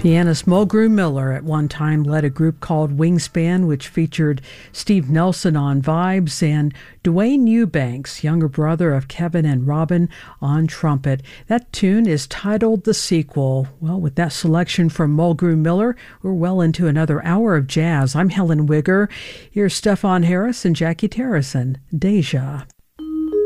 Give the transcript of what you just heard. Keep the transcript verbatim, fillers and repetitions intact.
Pianist Mulgrew Miller at one time led a group called Wingspan, which featured Steve Nelson on vibes and Dwayne Eubanks, younger brother of Kevin and Robin, on trumpet. That tune is titled The Sequel. Well, with that selection from Mulgrew Miller, we're well into another hour of jazz. I'm Helen Wigger. Here's Stefan Harris and Jackie Terrison. Deja.